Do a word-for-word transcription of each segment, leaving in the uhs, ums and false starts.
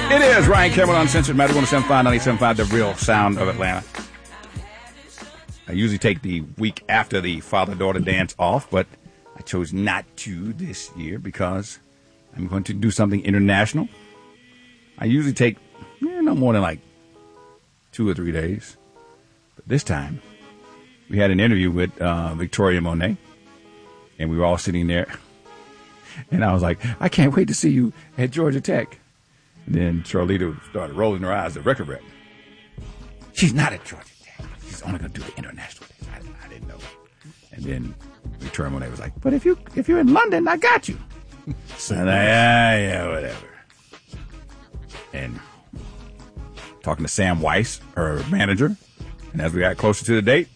It is Ryan Cameron, Uncensored, Magic one oh seven point five, ninety-seven point five, the real sound of Atlanta. I usually take the week after the father-daughter dance off, but I chose not to this year because I'm going to do something international. I usually take eh, no more than like two or three days. But this time, we had an interview with uh, Victoria Monet, and we were all sitting there. And I was like, I can't wait to see you at Georgia Tech. And then Charlita started rolling her eyes at record rep. She's not at Georgia Tech. She's only going to do the international thing. I, I didn't know. And then Victoria Monet was like, but if, you, if you're in London, I got you. So and I, yeah, yeah, whatever. And talking to Sam Weiss, her manager, and as we got closer to the date,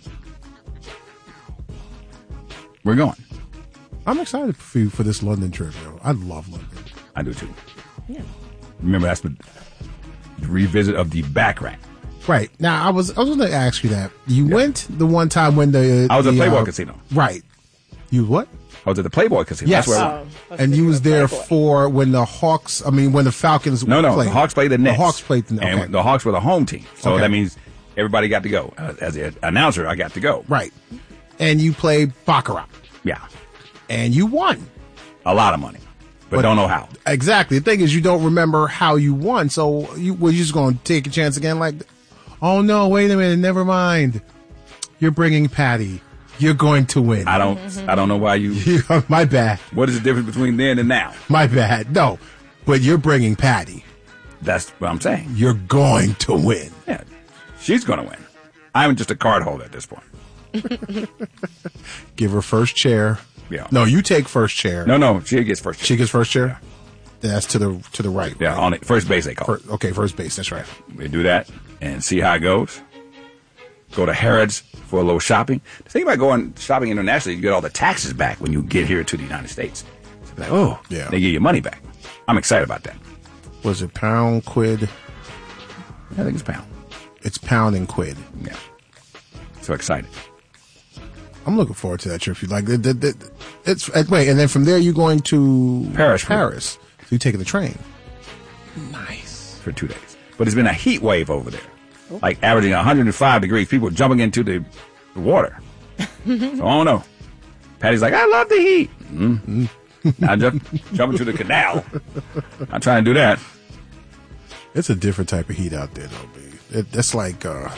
we're going. I'm excited for you for this London trip, yo. I love London. I do too. Yeah. Remember, that's the revisit of the Baccarat. Right. Now, I was I was going to ask you that. You yeah. went the one time when the... I was the, at Playboy uh, Casino. Right. You what? I was at the Playboy Casino. Yes. That's where oh, I and you was there Playboy. For when the Hawks, I mean, when the Falcons No, no, played. the Hawks played the Nets. The Hawks played the Nets. Okay. And the Hawks were the home team. So okay. that means everybody got to go. Uh, as an announcer, I got to go. Right. And you played Baccarat. Yeah. And you won. A lot of money. But, but don't know how. Exactly. The thing is, you don't remember how you won. So you were you just going to take a chance again? Like, oh no, wait a minute, never mind. You're bringing Patty. You're going to win. I don't. I don't know why you. My bad. What is the difference between then and now? My bad. No, but you're bringing Patty. That's what I'm saying. You're going to win. Yeah, she's going to win. I'm just a card holder at this point. Give her first chair. Yeah. No, you take first chair. No, no, she gets first chair. She gets first chair? Yeah. That's to the to the right. Yeah, right? on it. First base they call it. Okay, first base, that's right. We do that and see how it goes. Go to Harrods for a little shopping. The thing about going shopping internationally, you get all the taxes back when you get here to the United States. So like, oh, yeah. They give you money back. I'm excited about that. Was it pound, quid? I think it's pound. It's pound and quid. Yeah. So excited. I'm looking forward to that trip. Like, it, it, it, it's wait, and then from there you're going to Paris. Paris. So you're taking the train. Nice. For two days. But it's been a heat wave over there. Oh. Like averaging one hundred five degrees. People jumping into the, the water. So I don't know. Patty's like, I love the heat. Mm-hmm. I jump, jump into the canal. I'm trying to do that. It's a different type of heat out there, though, baby. It, that's like, uh,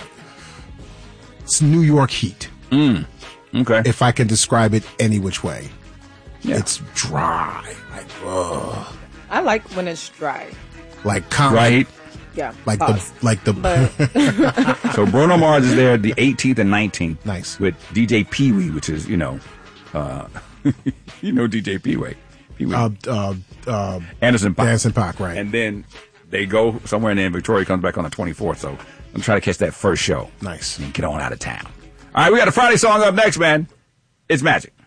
it's New York heat. Mm. Okay. If I can describe it any which way. Yeah. It's dry. Like, ugh. I like when it's dry. Like con- dry heat? Yeah. Like pause. the like the But So Bruno Mars is there the eighteenth and nineteenth. Nice. With D J Pee Wee, which is, you know, uh, you know D J Pee Wee. Pee Wee. Uh, uh, uh, Anderson .Paak. Anderson .Paak, right. And then they go somewhere and then Victoria comes back on the twenty-fourth. So I'm trying to catch that first show. Nice. And get on out of town. All right, we got a Friday song up next, man. It's Magic.